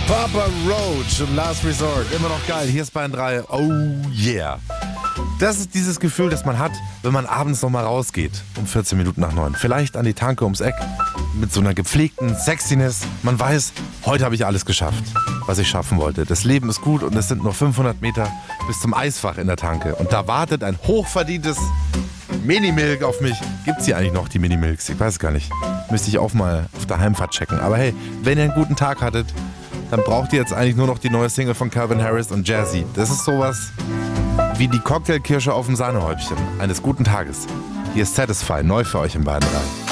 Papa Roach und Last Resort. Immer noch geil. Hier ist Bayern 3. Oh yeah. Das ist dieses Gefühl, das man hat, wenn man abends nochmal rausgeht. Um 14 Minuten nach 9. Vielleicht an die Tanke ums Eck. Mit so einer gepflegten Sexiness. Man weiß, heute habe ich alles geschafft, was ich schaffen wollte. Das Leben ist gut und es sind nur 500 Meter bis zum Eisfach in der Tanke. Und da wartet ein hochverdientes Minimilk auf mich. Gibt's hier eigentlich noch die Minimilks? Ich weiß gar nicht. Müsste ich auch mal auf der Heimfahrt checken. Aber hey, wenn ihr einen guten Tag hattet, dann braucht ihr jetzt eigentlich nur noch die neue Single von Calvin Harris und Jazzy. Das ist sowas wie die Cocktailkirsche auf dem Sahnehäubchen eines guten Tages. Hier ist Satisfy, neu für euch in Bayern 3.